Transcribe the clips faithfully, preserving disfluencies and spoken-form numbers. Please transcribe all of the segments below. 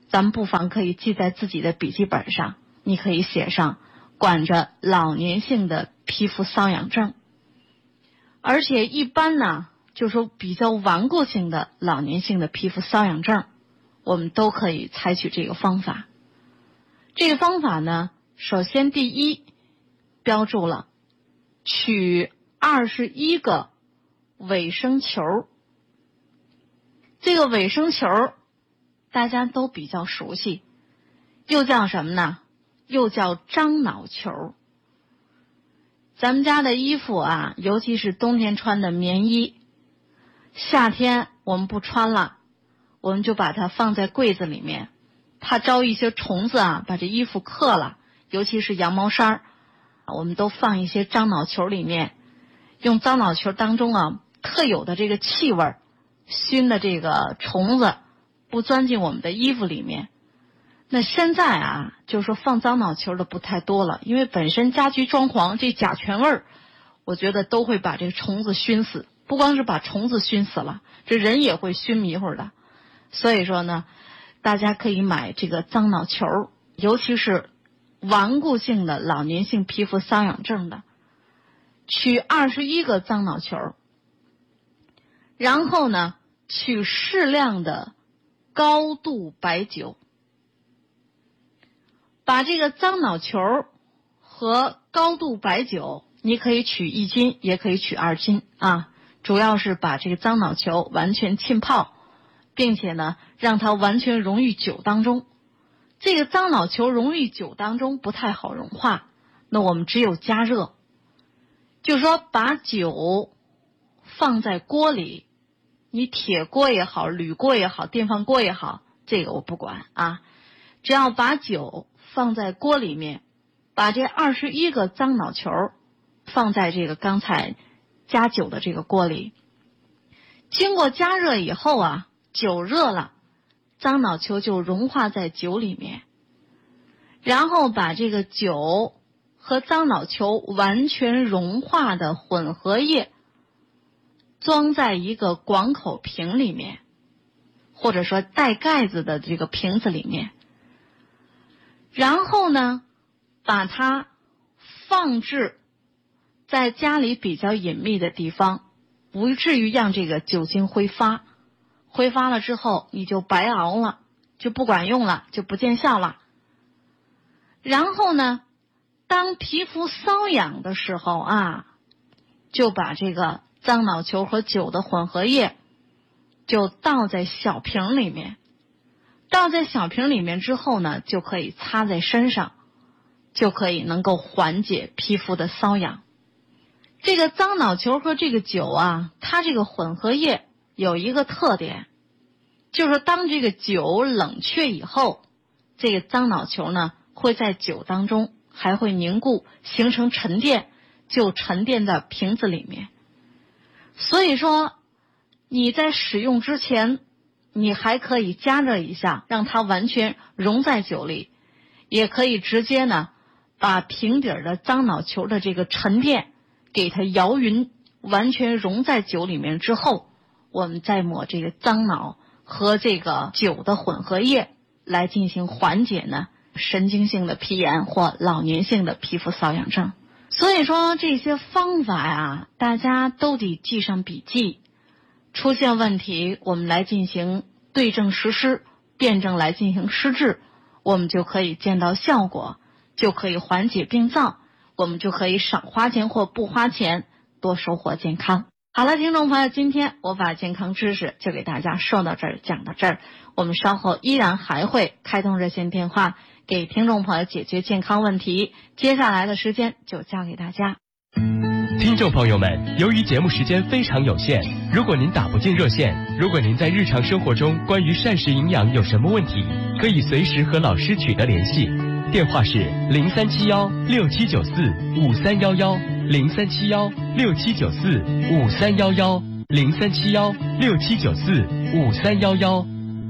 咱们不妨可以记在自己的笔记本上，你可以写上管着老年性的皮肤瘙痒症。而且一般呢，就说比较顽固性的老年性的皮肤瘙痒症，我们都可以采取这个方法。这个方法呢，首先第一标注了取二十一个尾生球。这个尾生球大家都比较熟悉，又叫什么呢？又叫樟脑球。咱们家的衣服啊，尤其是冬天穿的棉衣，夏天我们不穿了，我们就把它放在柜子里面，怕招一些虫子啊，把这衣服克了，尤其是羊毛衫，我们都放一些樟脑球里面，用樟脑球当中啊特有的这个气味熏的这个虫子不钻进我们的衣服里面。那现在啊，就是说放樟脑球的不太多了，因为本身家居装潢这甲醛味儿，我觉得都会把这个虫子熏死，不光是把虫子熏死了，这人也会熏迷糊的。所以说呢，大家可以买这个樟脑球，尤其是顽固性的老年性皮肤瘙痒症的，取二十一个樟脑球，然后呢取适量的高度白酒，把这个樟脑球和高度白酒，你可以取一斤也可以取二斤啊，主要是把这个樟脑球完全浸泡，并且呢让它完全溶于酒当中。这个樟脑球溶于酒当中不太好融化，那我们只有加热，就是说把酒放在锅里，你铁锅也好，铝锅也好，电饭锅也好，这个我不管啊，只要把酒放在锅里面，把这二十一个樟脑球放在这个刚才加酒的这个锅里，经过加热以后啊，酒热了，樟脑球就融化在酒里面，然后把这个酒和樟脑球完全融化的混合液装在一个广口瓶里面，或者说带盖子的这个瓶子里面，然后呢把它放置在家里比较隐秘的地方，不至于让这个酒精挥发。挥发了之后你就白熬了，就不管用了，就不见效了。然后呢当皮肤瘙痒的时候啊，就把这个樟脑球和酒的混合液就倒在小瓶里面，倒在小瓶里面之后呢，就可以擦在身上，就可以能够缓解皮肤的瘙痒。这个樟脑球和这个酒啊，它这个混合液有一个特点，就是当这个酒冷却以后，这个樟脑球呢会在酒当中还会凝固，形成沉淀，就沉淀在瓶子里面。所以说你在使用之前，你还可以加热一下，让它完全溶在酒里，也可以直接呢把瓶底的樟脑球的这个沉淀给它摇匀，完全溶在酒里面之后，我们再抹这个樟脑和这个酒的混合液来进行缓解呢神经性的皮炎或老年性的皮肤瘙痒症。所以说这些方法呀，大家都得记上笔记，出现问题我们来进行对症实施，辩证来进行施治，我们就可以见到效果，就可以缓解病灶，我们就可以少花钱或不花钱，多收获健康。好了，听众朋友，今天我把健康知识就给大家说到这儿，讲到这儿，我们稍后依然还会开通热线电话给听众朋友解决健康问题，接下来的时间就交给大家。 听众朋友们，由于节目时间非常有限，如果您打不进热线，如果您在日常生活中关于膳食营养有什么问题，可以随时和老师取得联系，电话是零三七幺六七九四五三幺幺，零三七幺六七九四五三幺幺，零三七幺六七九四五三幺幺。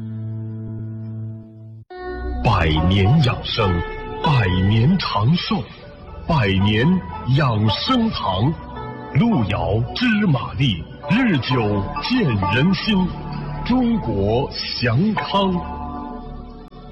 百年养生，百年长寿，百年养生堂，路遥知马力，日久见人心，中国祥康。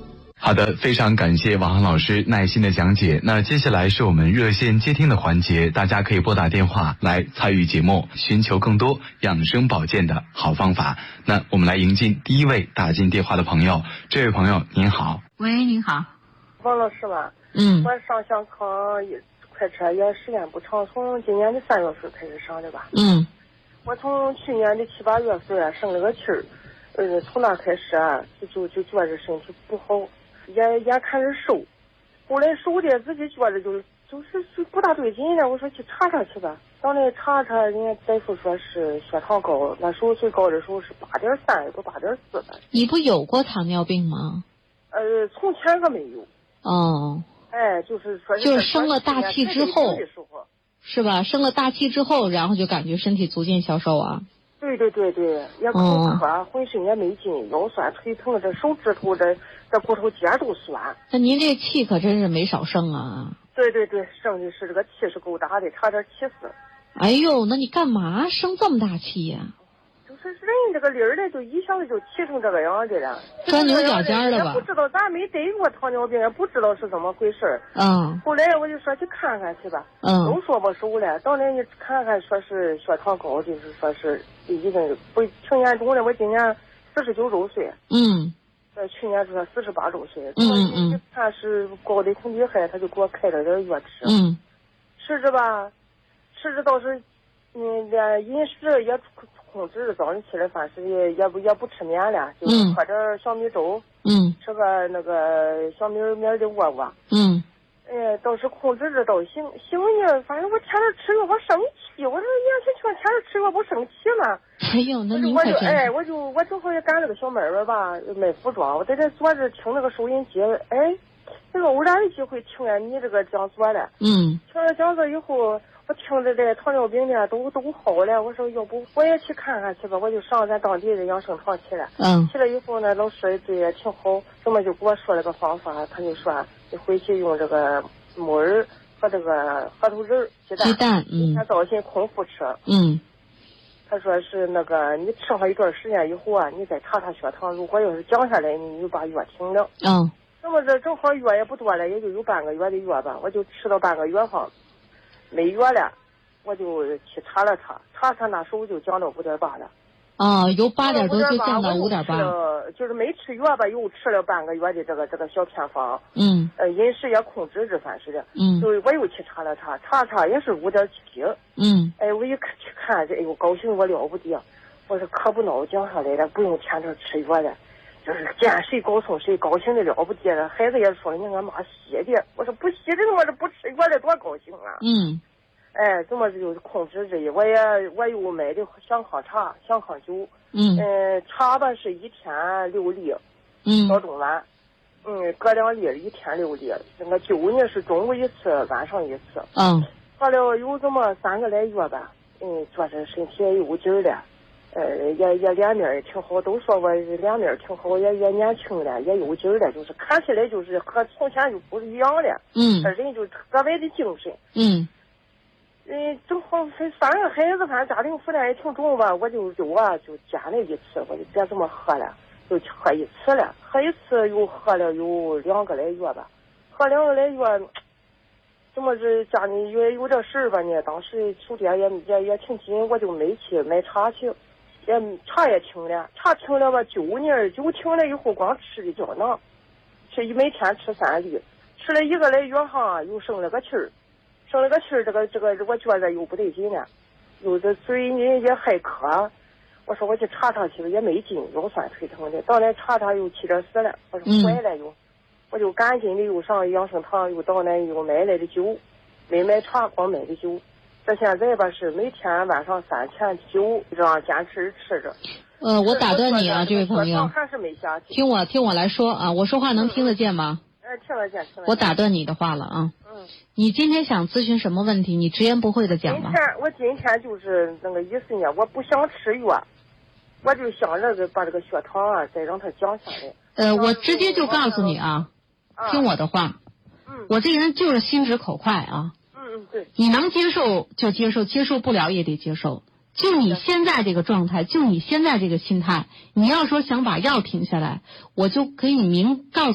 好的，非常感谢王航老师耐心的讲解。那接下来是我们热线接听的环节，大家可以拨打电话来参与节目，寻求更多养生保健的好方法。那我们来迎进第一位打进电话的朋友，这位朋友您好。 喂，您好。 王老师吧， 嗯， 我上小康也快车也时间不长，从今年的三月份开始上的吧。 嗯， 我从去年的七八月份啊生了个气儿，呃，从那开始啊就就就觉着身体不好，眼眼看着瘦，后来瘦的自己觉着就就是就不大对劲了，我说去查查去吧。到那查查，人家大夫说是血糖高，那时候最高的时候是八点三，也不八点四的。 你不有过糖尿病吗？ 呃，从前可没有。 哦。 哎，就是说就是生了大气之后，是吧？生了大气之后，然后就感觉身体逐渐消瘦啊。 对对对对，也口渴，哦、浑身也没劲，腰酸腿疼，这手指头这这骨头节都酸。 那您这气可真是没少生啊。 对对对，生的是这个气是够大的，差点气死。 哎呦，那你干嘛生这么大气呀、啊？ 就是人这个理儿的，就一下子就气成这个样子了， 钻牛角尖的吧？ 也不知道，咱没得过糖尿病，也不知道是怎么回事。 嗯。 后来我就说去看看去吧。 嗯。 都说不熟了，到那你看看，说是血糖高，就是说是已经不挺严重了。我今年四十九周岁。 嗯。 呃，去年说四十八周岁。 嗯嗯嗯。 他是高的挺厉害，他就给我开了点药吃。 嗯。 吃着吧，吃着倒是，嗯，连饮食也控制，早上起来反正也也不也不吃面了，就喝点小米粥， 嗯， 吃个那个小米面的窝窝， 嗯， 哎，倒是控制着倒行行呢。反正我前头吃药我生气，我说年轻轻前头吃药不生气吗？ 哎呦，那您可真是。我就哎，我就我正好也干了个小买卖吧，卖服装，我在这坐着听那个收音机，哎，这个偶然的机会听见你这个讲座了， 嗯， 听了讲座以后。我听着这糖尿病呢都都好了，我说要不我也去看看去吧，我就上咱当地的养生堂去了。 嗯， 去了以后呢，老师对也挺好，这么就给我说了个方法，他就说你回去用这个木耳和这个核桃仁、鸡蛋， 鸡蛋，嗯， 他早晨空腹吃。 嗯， 他说是那个你吃上一段时间以后啊，你再查查血糖，如果要是降下来，你就把药停了。 嗯， 那么这正好药也不多了，也就有半个月的药吧，我就吃到半个月上。没药了，我就去查了查，查查那时候就降到五点八了。 啊，由八点多就降到五点八。 就是没吃药吧，又吃了半个月的这个这个小偏方。 嗯。 呃，饮食也控制着，反是的。 嗯。 就我又去查了查，查查也是五点七。 嗯。 哎，我一看去看这，哎呦，高兴我了不得！我说可不孬，降下来了，不用天天吃药了。就是见谁高兴谁高兴的了不得了，孩子也说你俺妈吸的，我说不吸的我这不吃药的多高兴啊！ 嗯， 哎，这么就是控制着，我也我又买的香康茶、香康酒， 嗯， 呃，茶吧是一天六粒， 嗯， 早中晚，嗯，各两粒，一天六粒，那个酒呢是中午一次，晚上一次， 嗯， 喝了有这么三个来月吧，嗯，觉着身体也有劲儿了。呃，也也脸面也挺好，都说我脸面挺好，也也年轻了，也有劲儿了，就是看起来就是和从前就不一样了。 嗯， 人就格外的精神。 嗯， 嗯，正好三个孩子，反正家庭负担也挺重吧，我就有啊，就减了一次，我就别这么喝了，就喝一次了，喝一次又喝了有两个来月吧，喝两个来月，怎么是家里也有点事儿吧呢？当时手边也也也挺紧，我就没去买茶去。也茶也停了，茶停了吧，酒呢酒停了以后，光吃的胶囊，吃一每天吃三粒，吃了一个来月哈，又生了个气儿，生了个气儿，这个这个我觉着又不对劲了，有的嘴呢也害渴，我说我去查查去，也没劲，腰酸腿疼的，到那查查又七点四了，我说坏了又，我就赶紧的又上养生堂，又到那又买来的酒，没买茶，光买的酒。这现在吧是每天晚上三钱酒这样坚持吃着。 呃，我打断你啊，这位朋友， 还是没下去。 听我听我来说啊，我说话能听得见吗？ 哎，听得见，听得见。 我打断你的话了啊。 嗯。 你今天想咨询什么问题？你直言不讳的讲吧。 今天我今天就是那个意思呢，我不想吃药，我就想着把这个血糖啊再让它降下来。 呃，我直接就告诉你啊，啊听我的话。 嗯。 我这个人就是心直口快啊。 对， 你能接受就接受，接受不了也得接受。就你现在这个状态，就你现在这个心态，你要说想把药停下来，我就可以明告诉